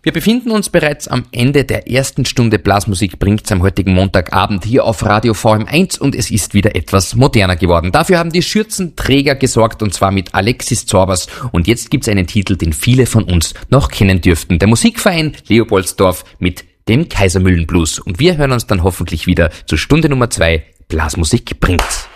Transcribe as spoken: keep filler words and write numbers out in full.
Wir befinden uns bereits am Ende der ersten Stunde Blasmusik bringt's am heutigen Montagabend hier auf Radio V M eins und es ist wieder etwas moderner geworden. Dafür haben die Schürzenträger gesorgt und zwar mit Alexis Zorbers und jetzt gibt's einen Titel, den viele von uns noch kennen dürften. Der Musikverein Leopoldsdorf mit dem Kaisermühlenblues und wir hören uns dann hoffentlich wieder zur Stunde Nummer zwei Blasmusik bringt's.